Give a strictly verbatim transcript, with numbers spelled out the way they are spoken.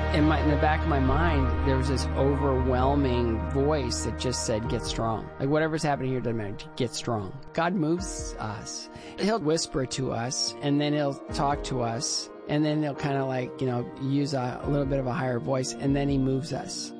In, my, in the back of my mind, there was this overwhelming voice that just said, get strong. Like, whatever's happening here doesn't matter. Get strong. God moves us. He'll whisper to us, and then he'll talk to us, and then he'll kind of like, you know, use a, a little bit of a higher voice, and then he moves us.